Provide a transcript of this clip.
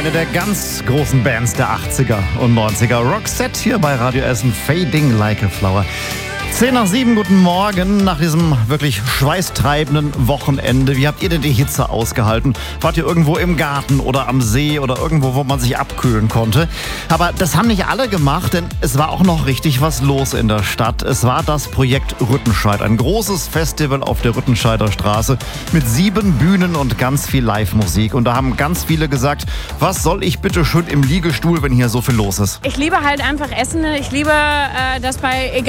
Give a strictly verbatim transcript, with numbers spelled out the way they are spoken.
Eine der ganz großen Bands der achtziger und neunziger. Roxette hier bei Radio Essen, Fading Like a Flower. zehn nach sieben, guten Morgen nach diesem wirklich schweißtreibenden Wochenende. Wie habt ihr denn die Hitze ausgehalten? Wart ihr irgendwo im Garten oder am See oder irgendwo, wo man sich abkühlen konnte? Aber das haben nicht alle gemacht, denn es war auch noch richtig was los in der Stadt. Es war das Projekt Rüttenscheid, ein großes Festival auf der Rüttenscheider Straße mit sieben Bühnen und ganz viel Live-Musik. Und da haben ganz viele gesagt, was soll ich bitte schön im Liegestuhl, wenn hier so viel los ist? Ich liebe halt einfach Essen. Ich liebe, äh, dass bei egal